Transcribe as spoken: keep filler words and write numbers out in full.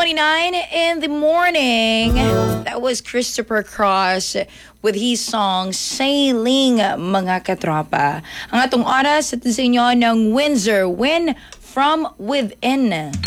twenty-nine in the morning. That was Christopher Cross with his song Sailing Mga Katropa. Ang atong oras at sa inyo ng Windsor Win from Within.